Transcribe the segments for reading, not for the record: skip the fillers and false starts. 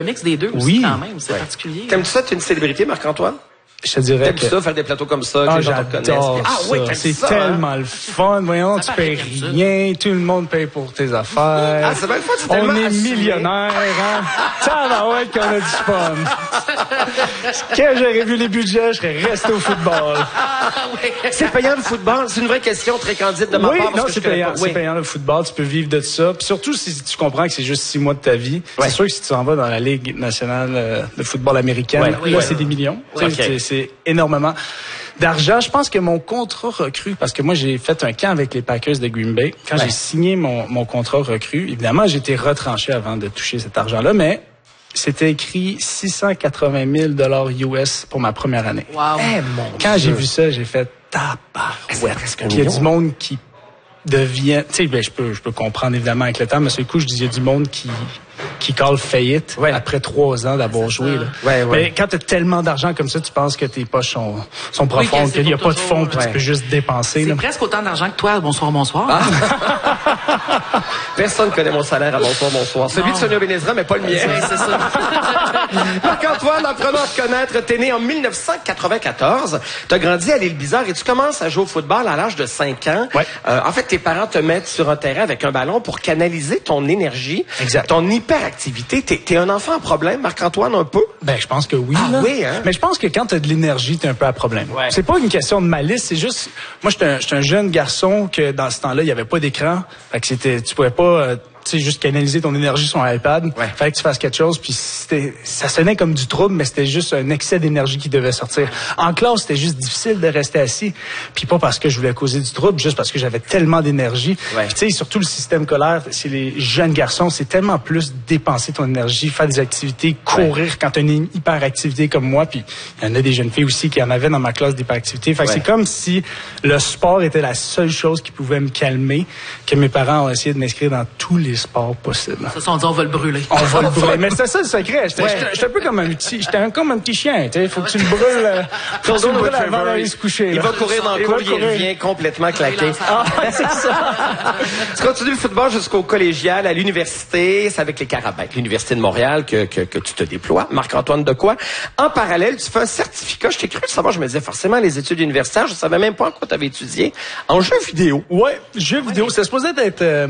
mix des deux aussi, quand même, c'est particulier. T'aimes-tu ça, t'es une célébrité, Marc-Antoine? Je te dirais T'aimes ça, faire des plateaux comme ça, que les gens te connaissent? Ah oui, c'est tellement le fun. Voyons, tu payes rien, tout le monde paye pour tes affaires. Ah, c'est bien le fun, c'est on est millionnaire, hein? Ça va, ouais, qu'on a du fun. Quand j'aurais vu les budgets, je serais resté au football. C'est payant le football? C'est une vraie question très candide de ma part. Oui, non, c'est payant. C'est payant le football. Tu peux vivre de ça. Puis surtout si tu comprends que c'est juste 6 mois de ta vie. Ouais. C'est sûr que si tu en vas dans la Ligue nationale de football américaine, là, c'est des millions. C'est énormément d'argent. Je pense que mon contrat recrue, parce que moi, j'ai fait un camp avec les Packers de Green Bay. Quand j'ai signé mon contrat recrue, évidemment, j'ai été retranché avant de toucher cet argent-là, mais c'était écrit 680 000 US pour ma première année. Wow. Quand j'ai vu ça, j'ai fait tabarouette. Il y a du monde qui devient... Tu sais, je peux comprendre évidemment avec le temps, mais sur le coup, je dis, il y a du monde qui call faillite après 3 ans d'avoir joué. Là. Mais quand tu as tellement d'argent comme ça, tu penses que tes poches sont profondes, qu'il n'y a pas de fonds, puis tu peux juste dépenser. C'est presque autant d'argent que toi, bonsoir. Personne ne connaît mon salaire à bonsoir. Celui de Sonia Benezra, mais pas le mien. C'est ça. Marc-Antoine, apprenant à te connaître, t'es né en 1994. T'as grandi à l'Île Bizarre et tu commences à jouer au football à l'âge de 5 ans. En fait, tes parents te mettent sur un terrain avec un ballon pour canaliser ton énergie, ton hyperactivité. T'es un enfant à problème, Marc-Antoine, un peu? Ben, je pense que oui. Oui, hein? Mais je pense que quand t'as de l'énergie, t'es un peu à problème. C'est pas une question de malice, c'est juste... Moi, j'étais un jeune garçon que dans ce temps-là, il y avait pas d'écran. Fait que tu pouvais pas... tu sais, juste canaliser ton énergie sur un iPad. Fallait que tu fasses quelque chose, puis ça sonnait comme du trouble, mais c'était juste un excès d'énergie qui devait sortir. En classe, c'était juste difficile de rester assis, puis pas parce que je voulais causer du trouble, juste parce que j'avais tellement d'énergie. Puis tu sais, surtout le système scolaire, c'est les jeunes garçons, c'est tellement plus dépenser ton énergie, faire des activités, courir quand t'as une hyperactivité comme moi, puis il y en a des jeunes filles aussi qui en avaient dans ma classe d'hyperactivité. Fait que c'est comme si le sport était la seule chose qui pouvait me calmer, que mes parents ont essayé de m'inscrire dans tous les sports possibles. Ça, on dit on va le brûler. On va le brûler. Mais c'est ça le secret. J'étais un peu comme un petit chien. Il faut que tu le brûles. Faut que tu le brûles avant d'aller se coucher. Il va courir dans le cours, il revient complètement claqué. C'est ça. Tu continues le football jusqu'au collégial, à l'université. C'est avec les Carabins, l'Université de Montréal, que tu te déploies. Marc-Antoine Dequoy. En parallèle, tu fais un certificat. Je t'ai cru savoir, je me disais forcément les études universitaires. Je savais même pas en quoi tu avais étudié. En jeux vidéo. Jeux vidéo. C'était supposé être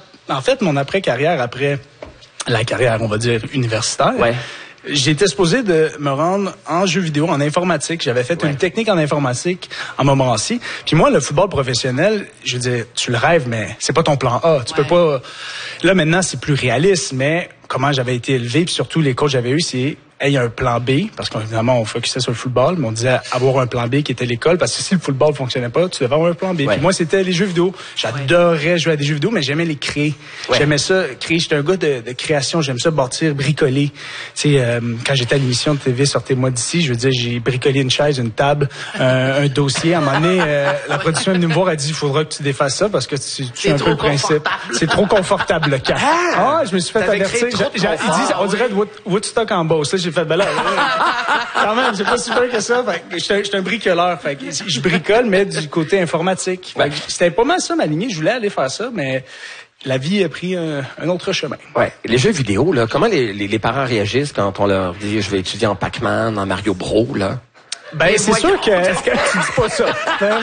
mon après-carrière, après la carrière, on va dire, universitaire. J'étais supposé de me rendre en jeux vidéo, en informatique. J'avais fait une technique en informatique en Montmorency. Puis moi, le football professionnel, je veux dire, tu le rêves, mais c'est pas ton plan A. Tu peux pas... Là, maintenant, c'est plus réaliste, mais comment j'avais été élevé, puis surtout les coachs que j'avais eu, c'est... il y a un plan B, parce qu'évidemment, on focusait sur le football, mais on disait avoir un plan B qui était l'école, parce que si le football fonctionnait pas, tu devais avoir un plan B. Puis moi, c'était les jeux vidéo. J'adorais jouer à des jeux vidéo, mais j'aimais les créer. J'aimais ça, créer. J'étais un gars de création. J'aime ça bâtir, bricoler. Tu sais, quand j'étais à l'émission de TV Sortez-moi d'ici, je veux dire, j'ai bricolé une chaise, une table, un dossier. À un moment donné, la production est venue me voir, a dit, il faudra que tu défasses ça, parce que tu es un peu le principe. C'est trop confortable, le cas. Je me suis fait avertir. Il dit, on dirait Woodstock en Beauce. J'ai fait, quand même, c'est pas si peur que ça. J'étais un bricoleur. Je bricole, mais du côté informatique. C'était pas mal ça, ma lignée. Je voulais aller faire ça, mais la vie a pris un autre chemin. Les jeux vidéo, là, comment les parents réagissent quand on leur dit, je vais étudier en Pac-Man, en Mario Bros, là? C'est sûr que... Est-ce que tu dis pas ça?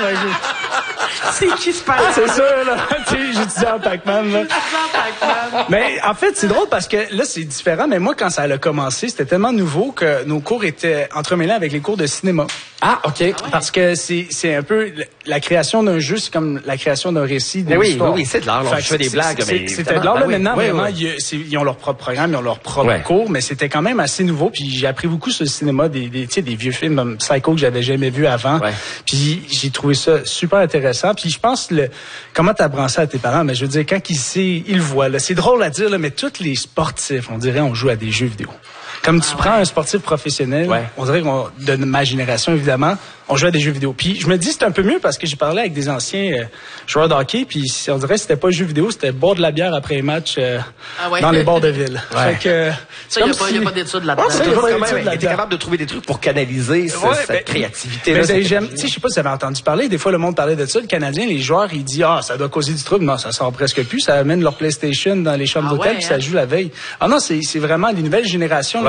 C'est qui se parle? C'est ça, là. Tu sais, j'étudiais en Pac-Man, là. Mais en fait, c'est drôle parce que là, c'est différent. Mais moi, quand ça a commencé, c'était tellement nouveau que nos cours étaient entremêlés avec les cours de cinéma. OK. Parce que c'est un peu... La création d'un jeu, c'est comme la création d'un récit. Oui, c'est de l'art. Je fais des blagues. C'était de l'art. Là, maintenant, vraiment, ils ont leur propre programme, ils ont leur propre cours, mais c'était quand même assez nouveau. Puis j'ai appris beaucoup sur le cinéma, des vieux films comme Psycho que j'avais jamais vu avant. Puis j'ai trouvé ça super intéressant. Puis je pense, comment t'apprends ça à tes parents? Mais je veux dire, quand ils le voient, là, c'est drôle à dire, là, mais tous les sportifs, on dirait, on joue à des jeux vidéo. Comme tu prends un sportif professionnel, on dirait que de ma génération, évidemment, on joue à des jeux vidéo. Puis je me dis c'est un peu mieux parce que j'ai parlé avec des anciens joueurs de hockey, puis on dirait que c'était pas jeu vidéo, c'était boire de la bière après les matchs dans les bords de ville. Fait que ça, il n'y a pas d'études là-dedans. Tu es capable de trouver des trucs pour canaliser cette créativité-là. Tu sais, je sais pas si vous avez entendu parler, des fois le monde parlait de ça, le Canadien, les joueurs, ils disent ça doit causer du trouble. Non, ça sort presque plus, ça amène leur PlayStation dans les chambres d'hôtel puis ça joue la veille. Non, c'est vraiment les nouvelles générations.